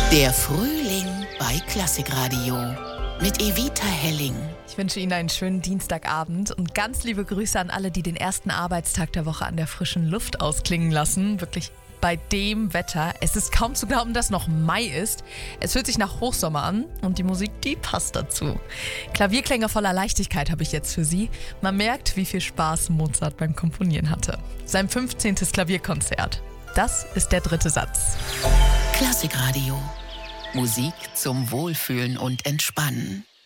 Der Frühling bei Klassikradio mit Evita Helling. Ich wünsche Ihnen einen schönen Dienstagabend und ganz liebe Grüße an alle, die den ersten Arbeitstag der Woche an der frischen Luft ausklingen lassen. Wirklich bei dem Wetter. Es ist kaum zu glauben, dass noch Mai ist. Es fühlt sich nach Hochsommer an und die Musik, die passt dazu. Klavierklänge voller Leichtigkeit habe ich jetzt für Sie. Man merkt, wie viel Spaß Mozart beim Komponieren hatte. Sein 15. Klavierkonzert. Das ist der 3. Satz. Klassikradio. Musik zum Wohlfühlen und Entspannen.